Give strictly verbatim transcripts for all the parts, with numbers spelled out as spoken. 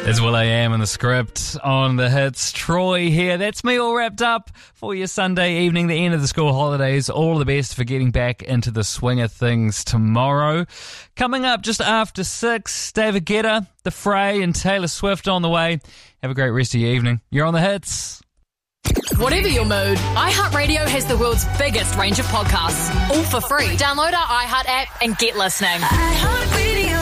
As well I am in the script on the hits. Troy here. That's me all wrapped up for your Sunday evening, the end of the school holidays. All the best for getting back into the swing of things tomorrow. Coming up just after six, David Guetta, The Fray and Taylor Swift on the way. Have a great rest of your evening. You're on the hits. Whatever your mood, iHeartRadio has the world's biggest range of podcasts, all for free. Download our iHeart app and get listening. iHeartRadio.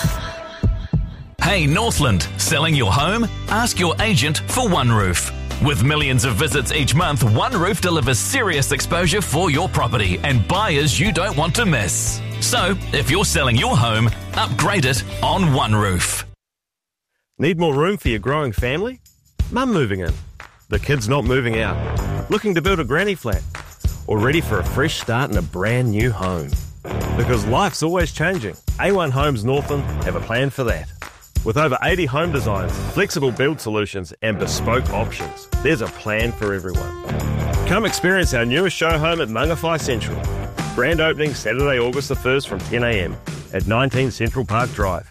Hey Northland, selling your home? Ask your agent for One Roof. With millions of visits each month, One Roof delivers serious exposure for your property and buyers you don't want to miss. So, if you're selling your home, upgrade it on One Roof. Need more room for your growing family? Mum moving in. The kids not moving out. Looking to build a granny flat. Or ready for a fresh start in a brand new home. Because life's always changing. A one Homes Northland have a plan for that. With over eighty home designs, flexible build solutions and bespoke options, there's a plan for everyone. Come experience our newest show home at Mangawhai Central. Grand opening Saturday, August the first from ten a m at nineteen Central Park Drive.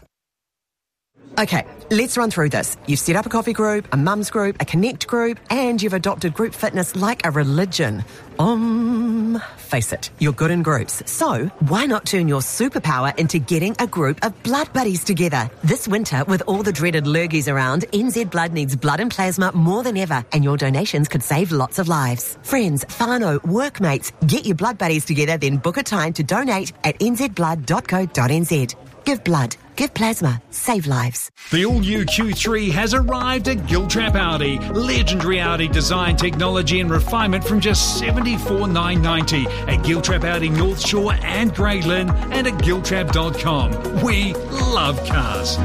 Okay, let's run through this. You've set up a coffee group, a mums group, a connect group, and you've adopted group fitness like a religion. Um, face it, you're good in groups. So, why not turn your superpower into getting a group of blood buddies together? This winter, with all the dreaded lurgies around, N Z Blood needs blood and plasma more than ever, and your donations could save lots of lives. Friends, whānau, workmates, get your blood buddies together, then book a time to donate at n z blood dot co dot n z. Give blood. Give plasma. Save lives. The all-new Q three has arrived at Giltrap Audi. Legendary Audi design, technology and refinement from just seventy-four thousand nine hundred ninety at Giltrap Audi North Shore and Grey Lynn and at giltrap dot com. We love cars.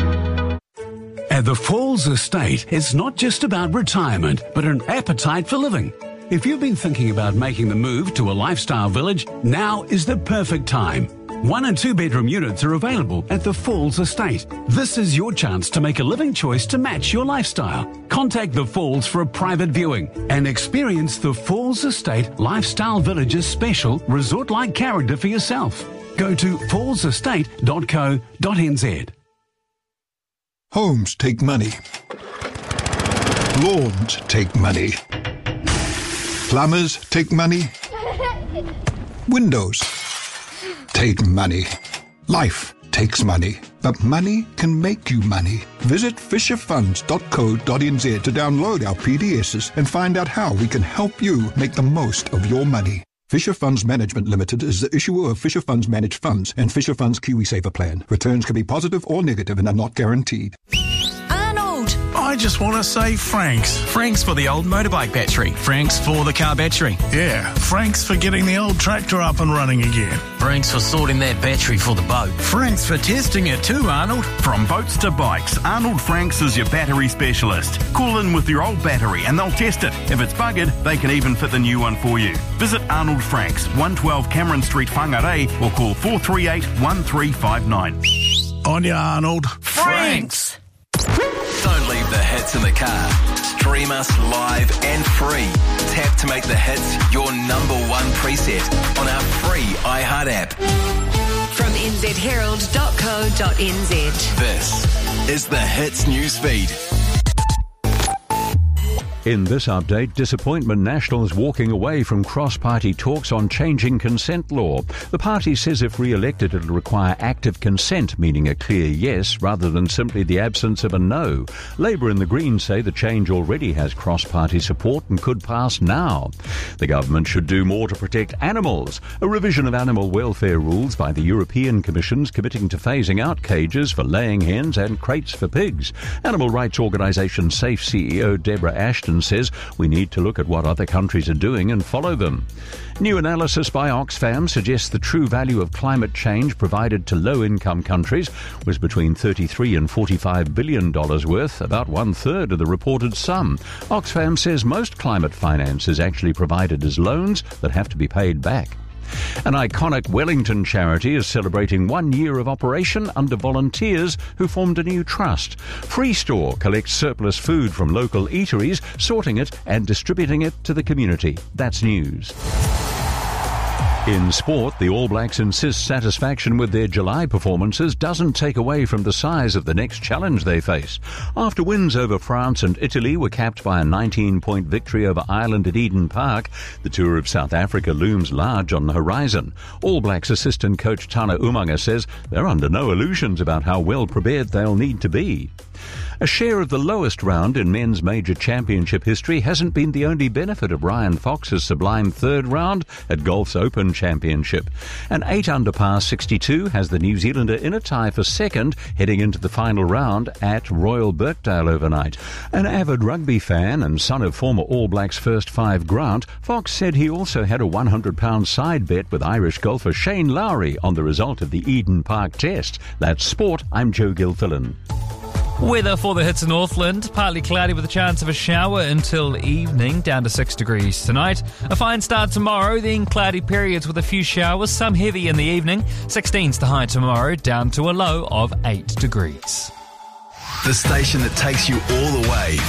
At the Falls Estate, it's not just about retirement, but an appetite for living. If you've been thinking about making the move to a lifestyle village, now is the perfect time. One and two bedroom units are available at the Falls Estate. This is your chance to make a living choice to match your lifestyle. Contact the Falls for a private viewing and experience the Falls Estate Lifestyle Village's special resort-like character for yourself. Go to falls estate dot co dot n z. Homes take money. Lawns take money. Plumbers take money. Windows take money. Life takes money. But money can make you money. Visit fisher funds dot co dot n z to download our P D Ss and find out how we can help you make the most of your money. Fisher Funds Management Limited is the issuer of Fisher Funds Managed Funds and Fisher Funds KiwiSaver Plan. Returns can be positive or negative and are not guaranteed. I just want to say Franks. Franks for the old motorbike battery. Franks for the car battery. Yeah, Franks for getting the old tractor up and running again. Franks for sorting that battery for the boat. Franks for testing it too, Arnold. From boats to bikes, Arnold Franks is your battery specialist. Call in with your old battery and they'll test it. If it's buggered, they can even fit the new one for you. Visit Arnold Franks, one twelve Cameron Street, Whangarei, or call four three eight, one three five nine. On ya, Arnold. Franks! Don't leave the hits in the car. Stream us live and free. Tap to make the hits your number one preset on our free iHeart app. From n z herald dot co dot n z. This is the Hits newsfeed. In this update, disappointment Nationals walking away from cross-party talks on changing consent law. The party says if re-elected it'll require active consent, meaning a clear yes rather than simply the absence of a no. Labour and the Greens say the change already has cross-party support and could pass now. The government should do more to protect animals. A revision of animal welfare rules by the European Commission's committing to phasing out cages for laying hens and crates for pigs. Animal rights organisation SAFE C E O Deborah Ashton says we need to look at what other countries are doing and follow them. New analysis by Oxfam suggests the true value of climate change provided to low-income countries was between thirty-three and forty-five billion dollars worth, about one-third of the reported sum. Oxfam says most climate finance is actually provided as loans that have to be paid back. An iconic Wellington charity is celebrating one year of operation under volunteers who formed a new trust. Free Store collects surplus food from local eateries, sorting it and distributing it to the community. That's news. In sport, the All Blacks insist satisfaction with their July performances doesn't take away from the size of the next challenge they face. After wins over France and Italy were capped by a nineteen-point victory over Ireland at Eden Park, the tour of South Africa looms large on the horizon. All Blacks assistant coach Tana Umaga says they're under no illusions about how well prepared they'll need to be. A share of the lowest round in men's major championship history hasn't been the only benefit of Ryan Fox's sublime third round at golf's Open Championship. An eight under par sixty-two has the New Zealander in a tie for second heading into the final round at Royal Birkdale overnight. An avid rugby fan and son of former All Blacks first five Grant, Fox said he also had a one hundred pound side bet with Irish golfer Shane Lowry on the result of the Eden Park Test. That's sport. I'm Joe Gilfillan. Weather for the hits in Northland. Partly cloudy with a chance of a shower until evening, down to six degrees tonight. A fine start tomorrow, then cloudy periods with a few showers, some heavy in the evening. sixteen's the high tomorrow, down to a low of eight degrees. The station that takes you all the way